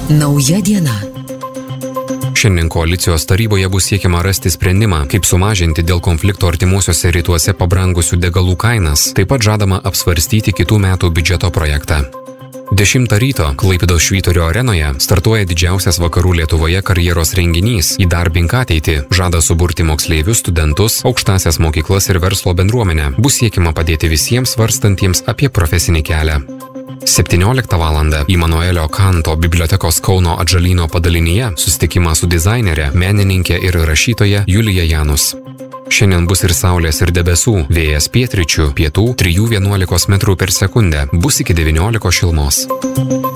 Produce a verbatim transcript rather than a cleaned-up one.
Nauja diena. Šiandien koalicijos taryboje bus siekiama rasti sprendimą, kaip sumažinti dėl konflikto artimuosiuose rytuose pabrangusių degalų kainas. Taip pat žadama apsvarstyti kitų metų biudžeto projektą. dešimtą ryto Klaipėdos Švyturio arenoje startuoja didžiausias vakarų Lietuvoje karjeros renginys Įdarbink ateitį. Žada suburti moksleivius, studentus, aukštąsias mokyklas ir verslo bendruomenę. Bus siekiama padėti visiems svarstantiems apie profesinį kelią. septynioliktą valandą Imanuelio Kanto bibliotekos Kauno Atžalyno padalinyje susitikimas su dizainerė, menininkė ir rašytoja Julija Janus. Šiandien bus ir saulės ir debesų, vėjas pietryčių, pietų trijų vienuolikos metrų per sekundę, bus iki devyniolikos šilumos.